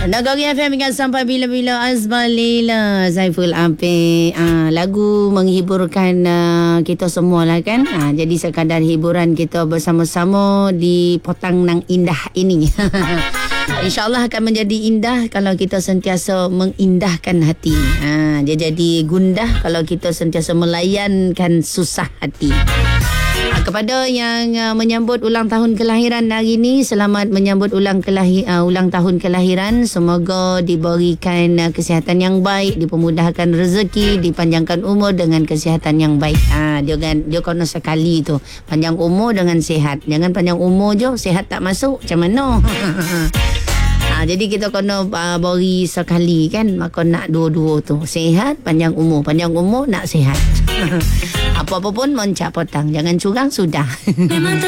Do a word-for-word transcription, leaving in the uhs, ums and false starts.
Nagari F M ingat sampai bila-bila Azbalila Saiful Apik. Ah, lagu menghiburkan uh, kita semua lah kan. Ah, jadi sekadar hiburan kita bersama-sama di Potang Nang Indah ini. InsyaAllah akan menjadi indah kalau kita sentiasa mengindahkan hati. Ha, dia jadi gundah kalau kita sentiasa melayankan susah hati. Ha, kepada yang uh, menyambut ulang tahun kelahiran hari ini, selamat menyambut ulang kelahir, uh, ulang tahun kelahiran. Semoga diberikan uh, kesihatan yang baik, dipermudahkan rezeki, dipanjangkan umur dengan kesihatan yang baik. Ha, dia kan dia kena sekali tu, panjang umur dengan sihat. Jangan panjang umur je, sihat tak masuk. Macam mana? Ha, jadi kita kena uh, beri sekali kan. Maka nak dua-dua tu. Sihat, panjang umur. Panjang umur, nak sihat. Apa-apa pun moncak potang. Jangan curang, sudah.